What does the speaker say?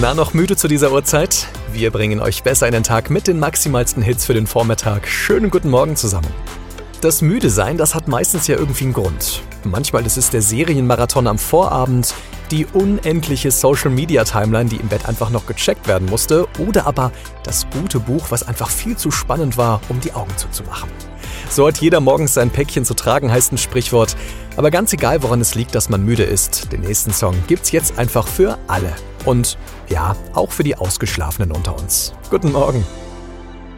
Na, noch müde zu dieser Uhrzeit? Wir bringen euch besser in den Tag mit den maximalsten Hits für den Vormittag. Schönen guten Morgen zusammen. Das Müde-Sein, das hat meistens ja irgendwie einen Grund. Manchmal ist es der Serienmarathon am Vorabend, die unendliche Social-Media-Timeline, die im Bett einfach noch gecheckt werden musste, oder aber das gute Buch, was einfach viel zu spannend war, um die Augen zuzumachen. So hat jeder morgens sein Päckchen zu tragen, heißt ein Sprichwort. Aber ganz egal, woran es liegt, dass man müde ist, den nächsten Song gibt's jetzt einfach für alle. Und ja, auch für die Ausgeschlafenen unter uns. Guten Morgen.